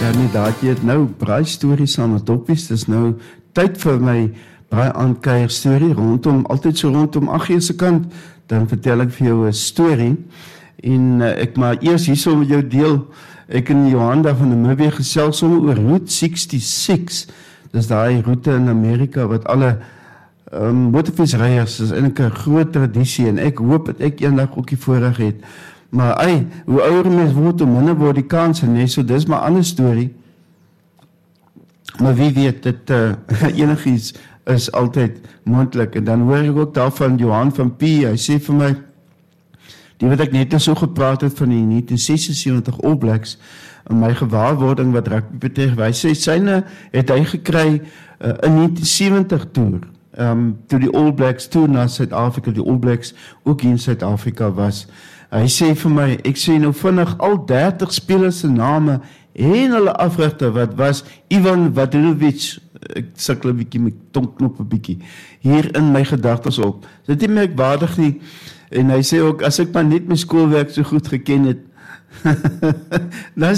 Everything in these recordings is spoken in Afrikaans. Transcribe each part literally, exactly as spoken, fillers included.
Bernie, daad jy het nou braai stories aan het oppies, dis nou tyd vir my braai aankeier story, rondom, altyd so rondom agt uur se kant, dan vertel ek vir jou 'n story, en uh, ek maar eers hierso met jou deel, ek en Johanna van Namibië gesels sommer oor Route sixty-six, dis daai route in Amerika, wat alle um, motorfietsryers, is eintlik 'n groot tradisie, en ek hoop dat ek eendag ook die voorreg het. Maar ei, hoe ouer mens word, hoe minder word die kanse, nee, so dis maar 'n ander storie. Maar wie weet, dit uh, enigiets is altyd moontlik. En dan hoor ek ook daarvan Johan van P, hy sê vir my, die wat ek net so gepraat het van die negentien sesensewentig All Blacks, en my gewaarwording wat rugby betref, hy sê syne het hy gekry uh, in negentien sewentig toer, um, toe die All Blacks toe na Suid-Afrika, die All Blacks ook hier in Suid-Afrika was. Hy sê vir my, ek sê nou vinnig al dertig spelers se name en hulle afrigter, wat was Ivan Vadilovic, ek sukkel 'n bietjie met tongknop 'n bietjie, hier in my gedagtes op. Dit is nie merkwaardig nie, en hy sê ook, as ek maar net my skoolwerk so goed geken het, na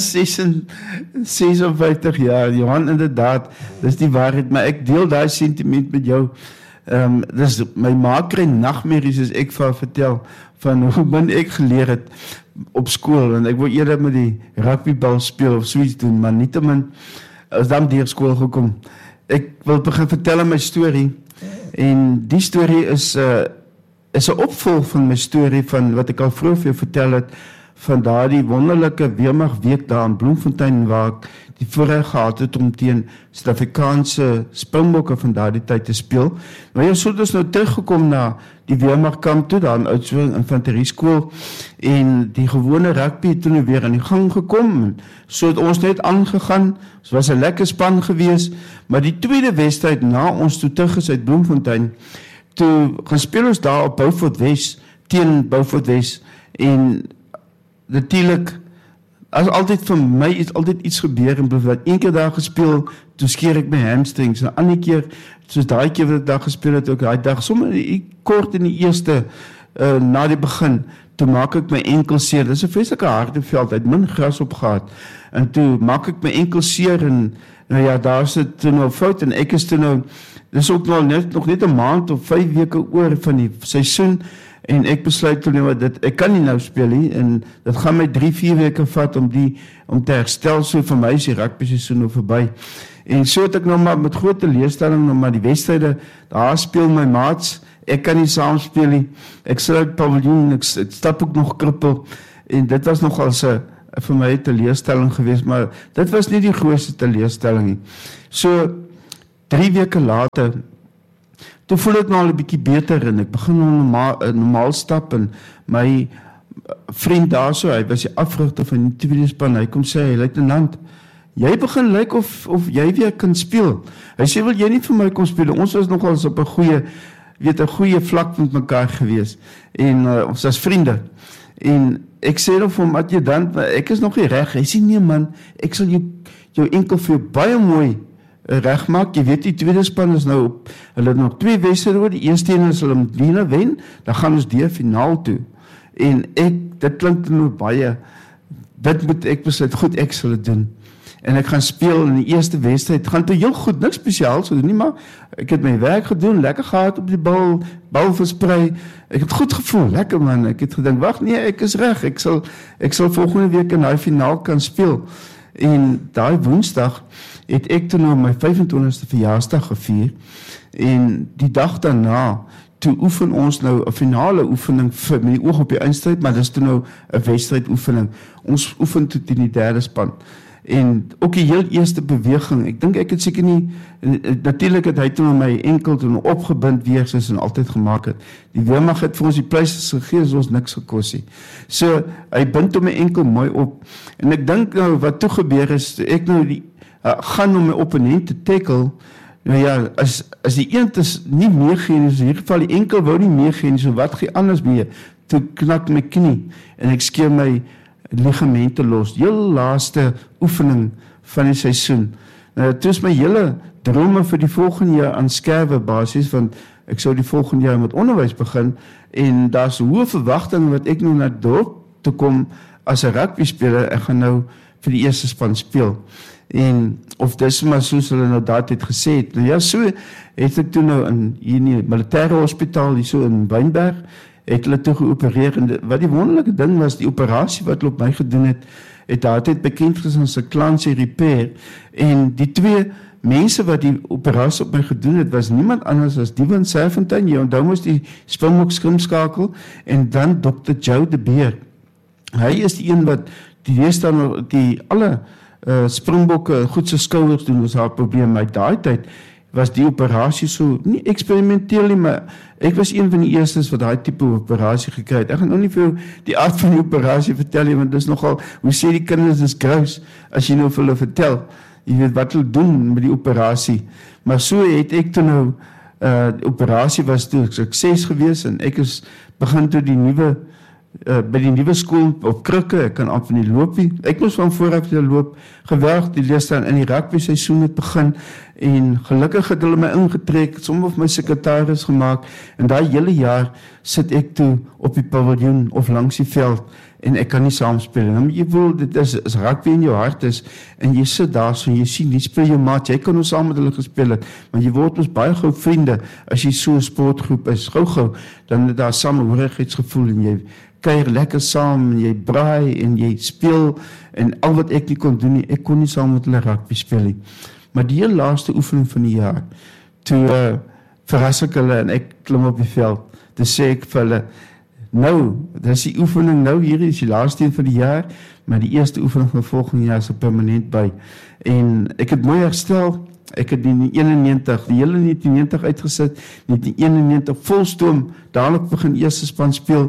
sesenvyftig jaar, Johan, inderdaad, dis die waarheid, maar ek deel daai sentiment met jou. Um, dis my ma kry nagmerries as ek vir vertel van hoe min ek geleer het op skool, en ek wil eerder met die rugbybal speel of soeits doen, maar nietemin as dan deur skool gekom. Ek wil begin vertel my storie, en die storie is uh, is 'n opvolg van my storie van wat ek al vroeër vir jou vertel het, van daardie wonderlike weermagweek daar in Bloemfontein, waar ek die voorreg gehad het om teen Suid-Afrikaanse Springbokke van daardie tyd te speel. Maar jy sou dus nou teruggekom na die weermagkamp toe, daar in Oudtshoorn Infanterieskool, en die gewone rugby het toen weer aan die gang gekom, so het ons net aangegaan, het was 'n lekker span gewees, maar die tweede wedstryd na ons toe terug is uit Bloemfontein, toe gaan speel ons daar op Beaufort West, teen Beaufort West, en natuurlijk, as altyd vir my is altyd iets gebeur, en wat een keer daar gespeel, toe skeer ek my hamstrings, en 'n ander keer, soos daai keer wat ek daar gespeel het, ook daai dag, sommer kort in die eerste, uh, na die begin, toe maak ek my enkel seer, dit is 'n vreeslike harde veld, hy het min gras op gehad, en toe maak ek my enkel seer, en nou ja, daar is dit toe nou fout, en ek is toe nou, dit is ook nou net, nog net 'n maand of vyf weke oor van die seisoen, en ek besluit toe nou, dit, ek kan nie nou speel nie, en dit gaan my drie, vier weke vat om die, om te herstel, so vir my is die rugby seisoen nou verby. En so het ek nou maar met groot teleurstelling, nou maar die wedstryde, daar speel my maats, ek kan nie saam speel nie, ek sit uit paviljoen, ek, ek stap ook nog krippel, en dit was nogal so, vir my 'n teleurstelling geweest, maar dit was nie die grootste teleurstelling nie. So, drie weke later, toe voel ek nou al 'n bietjie beter, en ek begin nou normaal, normaal stap, en my vriend daar so, hy was die afrigter van die tweede span, hy kom sê, hy luitenant, jy begin lyk of, of jy weer kan speel. Hy sê, wil jy nie vir my kom speel? Ons was nogal op 'n goeie, weet 'n goeie vlak met mekaar gewees, en uh, ons as vriende, en ek sê nou vir hom, adjudant, ek is nog nie reg, hy sê, nee man, ek sal jou, jou enkel vir jou baie mooi reg maak, jy weet die tweede span is nou op, hulle het nog twee wedstryde oor, die eerste een is hulle met Wiener wen, dan gaan ons die finaal toe, en ek, dit klink nou baie, dit moet ek besluit, goed ek sal het doen, en ek gaan speel in die eerste wedstryd, gaan toe heel goed, niks spesiaals, nie, maar ek het my werk gedoen, lekker gehad op die bal, bal versprei, ek het goed gevoel, lekker man, ek het gedink, wacht nee, ek is reg, ek sal, ek sal volgende week in die finaal kan speel, en daai woensdag, het ek toe nou my vyfentwintigste verjaarsdag gevier, en die dag daarna, toe oefen ons nou 'n finale oefening vir met die oog op die eindstryd, maar dis toe nou 'n wedstryd oefening. Ons oefen toe teen die derde span. En ook die heel eerste beweging, ek dink ek het seker nie, natuurlik het hy toe my enkel toe opgebind weer, soos hy altyd gemaak het. Die weermag het vir ons die pryse gegee, as ons niks gekos het. So, hy bind toe my enkel mooi op, en ek dink nou, wat toe gebeur is, ek nou die, uh, gaan om my opponent te tackle, nou ja, as, as die eend is nie meegeen, is in ieder geval die enkel wou nie meegeen, so wat gee anders mee, toe knak my knie, en ek skeer my ligamente los, heel laaste oefening van die seisoen. Nou, toe is my hele drome vir die volgende jaar aan skerwe basis, want ek sou die volgende jaar met onderwys begin, en daar is hoë verwagting wat ek nou na dorp toe kom as 'n rugby speler, ek gaan nou vir die eerste span speel. En of dis maar soos hulle nou daad het gesê het. Nou ja, so het ek toe nou in hier in die militêre hospitaal hier so in Wynberg het hulle toe geopereer en wat die wonderlike ding was, die operasie wat hulle op my gedoen het, het altyd bekend gesien as 'n Clancy repair en die twee mense wat die operasie op my gedoen het, was niemand anders as Diwan Serfontein, jy onthou mos die Springbok skrimskakel en dan dokter Joe de Beer. Hy is die een wat die eerste die alle uh, Springbokke goed se skouers doen was haar probleem. My daai tyd was die operasie so nie eksperimenteel nie, maar ek was een van die eerstes wat daai tipe operasie gekry het. Ek gaan nou nie vir jou die aard van die operasie vertel nie, want dis nogal, hoe sê die kinders, dis grous as jy nou vir hulle vertel. Jy weet wat hulle doen met die operasie. Maar so het ek toe nou uh, die operasie was toe sukses gewees en ek is begin toe die nuwe Uh, by die nuwe skool op krikke, ek kan amper nie loop nie. Ek moes van vooraf weer loop, geweldig die leerstand in die rugby seisoen het begin en gelukkig het hulle my ingetrek, sommer of my sekretaris gemaak en daai hele jaar sit ek toe op die paviljoen of langs die veld en ek kan nie saamspeel. Nou jy voel dit is, is rugby in jou hart is en jy sit daar so en jy sien die speel jou maat, jy kan nou saam met hulle gespeel het, maar jy word ons baie gou vriende as jy so 'n sportgroep is. Gou-gou dan het daar samehorigheidsgevoel en jy kuier lekker saam en jy braai en jy speel en al wat ek nie kon doen nie, ek kon nie saam met hulle rugby speel nie. Maar die heel laaste oefening van die jaar, toe uh, verras ek hulle en ek klim op die veld, toe sê ek vir hulle, nou, dis die oefening nou, hier is die laaste een van die jaar, maar die eerste oefening van volgende jaar is er permanent by. En ek het mooi herstel, ek het die eenennegentig, die hele negentien negentig uitgesit, negentien eenennegentig volstoom, dadelik begin eerste span speel,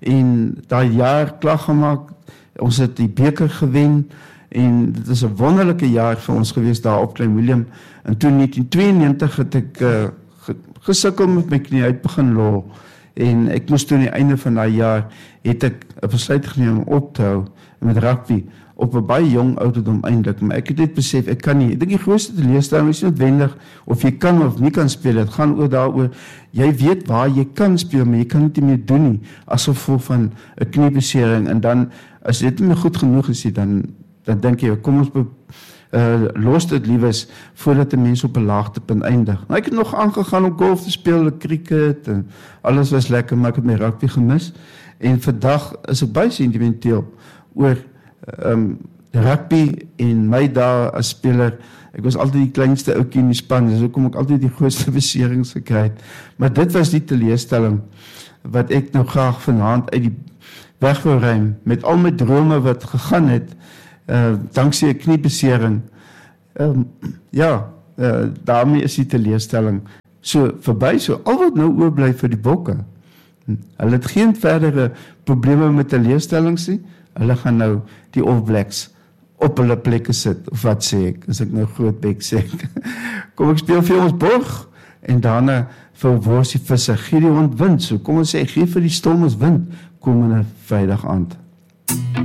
en daai jaar klaar gemaak, ons het die beker gewen, en dit is 'n wonderlike jaar vir ons gewees daar op Klein Willem, en toe negentien tweeënnegentig het ek uh, gesukkel met my knie uit begin lol, en ek moes toe aan die einde van daai jaar, het ek 'n besluit geneem om op te hou met rugby, op 'n baie jong ouderdom eintlik, maar ek het dit besef, ek kan nie, ek dink die grootste teleurstelling is nie noodwendig of jy kan of nie kan speel, dit gaan oor daaroor, jy weet waar jy kan speel, maar jy kan dit nie meer doen nie, as gevolg van 'n kniebesering, en dan, as dit nie meer goed genoeg is, dan, dan dink jy, kom ons be, uh, los dit liewes, voordat die mens op 'n laagtepunt eindig. Nou, ek het nog aangegaan om golf te speel, cricket, en alles was lekker, maar ek het my rugby gemis, en vandag is ek baie sentimenteel oor Um, rugby en my daar as speler, ek was altyd die kleinste ouetjie in die span, dus ook kom ek altyd die grootste beserings gekry het, maar dit was die teleurstelling wat ek nou graag vanaand uit die weg wil ruim, met al my drome wat gegaan het, uh, dankzij 'n kniebesering, um, ja, uh, daarmee is die teleurstelling so verby, so al wat nou oorbly vir die Bokke, hulle het geen verdere probleme met teleurstellings nie, hulle gaan nou die All Blacks op hulle plekke sit, of wat sê ek, as ek nou Grootbek sê ek. Kom ek speel vir ons borg, en daarna vir Worsie Visser, gee die hond wind, so kom ons sê, gee vir die stormers wind, komende Vrydag aand.